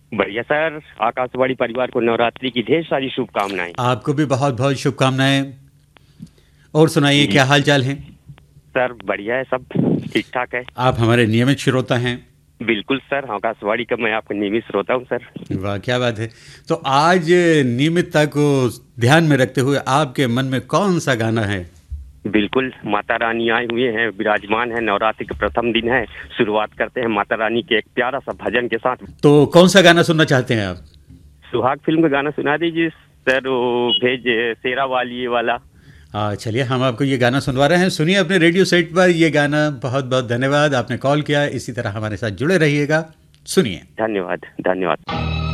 बढ़िया सर, आकाशवाणी परिवार को नवरात्रि की ढेर सारी शुभकामनाएं। आपको भी बहुत बहुत शुभकामनाएं। और सुनाइए, जी क्या हाल चाल है? सर, बढ़िया है, सब ठीक ठाक है। आप हमारे नियमित श्रोता हैं। बिल्कुल सर, आकाशवाणी का मैं आपका नियमित श्रोता हूँ सर। वाह, क्या बात है। तो आज नियमितता को ध्यान में रखते हुए आपके मन में कौन सा गाना है? बिल्कुल, माता रानी आए हुए हैं, विराजमान है, नवरात्रि का प्रथम दिन है। शुरुआत करते हैं माता रानी के एक प्यारा सा भजन के साथ। तो कौन सा गाना सुनना चाहते हैं आप? सुहाग फिल्म का गाना सुना दीजिए सर, वो भेज शेरा वाली ये वाला। चलिए, हम आपको ये गाना सुनवा रहे हैं, सुनिए अपने रेडियो सेट पर ये गाना। बहुत बहुत धन्यवाद, आपने कॉल किया। इसी तरह हमारे साथ जुड़े रहिएगा, सुनिए। धन्यवाद धन्यवाद।